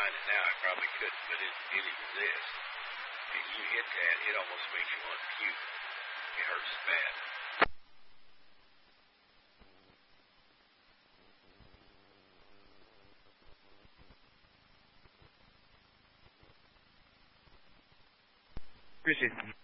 find it now. I probably couldn't, but it exists. And you hit that, it almost makes you want to puke. It hurts bad. Appreciate it.